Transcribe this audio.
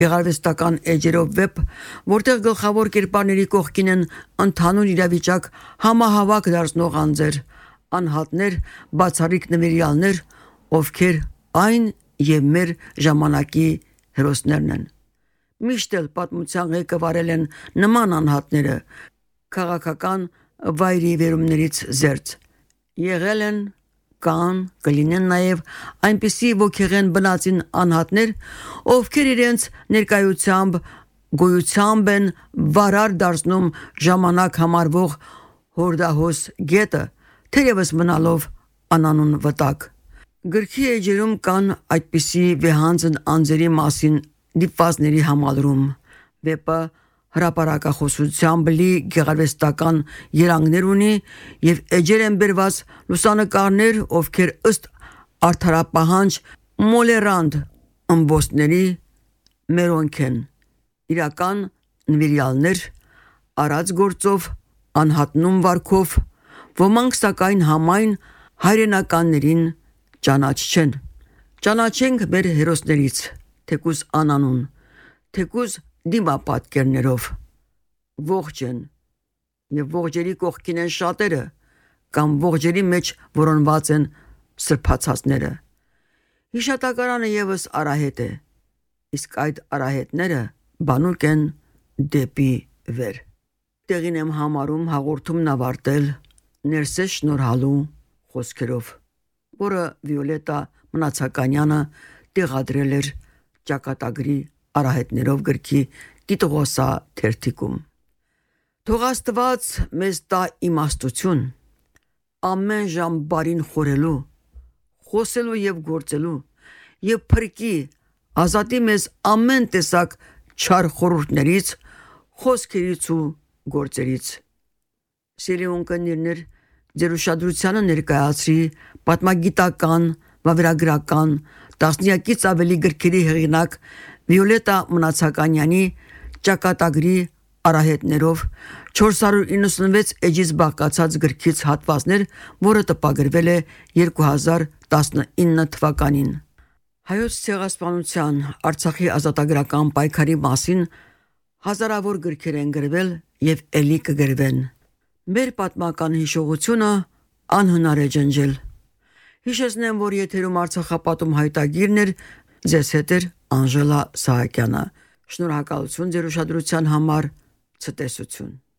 Գեղարվեստական էջերով վեպ, որտեղ գլխավոր կերպարների կողքին են ընդհանուր իրավիճակ համահավաք դարձնող անձեր, անհատներ, բացառիկ նվիրյալներ, ովքեր այն եւ մեր ժամանակի հերոսներն են։ Միշտ էլ պատմության ղեկը վարել են նման անհատները, քաղաքական վայրի վերումներից զերծ։ Եղել են, կան, կլինեն նաև այնպիսի ոգեղեն բնածին անհատներ, ովքեր իրենց ներկայությամբ, գոյությամբ են վարար դարձնում ժամանակ համարվող հորդահոս գետը, թերևս մնալով անանուն վտակ։ Գրքի էջերում կան այդպիսի վեհանձն անձերի մասին դիպվածների համալրում։ Վեպը հրապարակախոսությամբ լի գեղարվեստական երանգներ ունի եւ էջեր են բերված լուսանկարներ, ովքեր ըստ արդարապահանջ մոլերանդ ըմբոստների մերոնք են, իրական նվիրյալներ, արած գործով, անհատնում վարքով, ոմանք սակայն համայն հայրենականներին ճանաչեն։ Ճանաչենք մեր հերոսներից, թեկուզ անանուն, թեկուզ դիմապատկերներով, ողջ են եւ ողջերի կողքին են շատերը, կամ ողջերի մեջ որոնված են սրբացածները։ Հիշատակարանը եւս արահետ է, իսկ այդ արահետները բանուկ են դեպի վեր։ Տեղին եմ համարում հաղորդումն ավարտել ներսես շնորհալու խոսքերով, որը Վիոլետա Մնացականյանը տեղադրել էր ճակատագրի արահետներով գրքի տիտղոսա թերթիկում։ Թող Աստված մեզ տա իմաստություն, ամեն ժամ բարին խորելու, խոսելու եւ գործելու, եւ փրկի, ազատի մեզ ամեն տեսակ չար խորհուրդներից, խոսքերից ու գործերից։ Սիրելի ունկնդիրներ, ձեր ուշադրությանը ներկայացրի պատմագիտական, վավերագրական, տասնյակից ավելի գրքերի հեղինակ Վիոլետա Մնացականյանի ճակատագրի արահետներով 496 էջից բաղկացած գրքից հատվածներ, որը տպագրվել է 2019 թվականին։ Հայոց ցեղասպանության, Արցախի ազատագրական պայքարի մասին հազարավոր գրքեր են գրվել եւ ելի կգրվեն։ Մեր պատմական հիշողությունը անհնար է ջնջել։ Հիշեցնեմ, որ եթերում Արցախապատում հայտագիրն էր, ձեզ հետ էր Անժելա Սահակյանը։ Շնորհակալություն ձեր ուշադրության համար, ցտեսություն։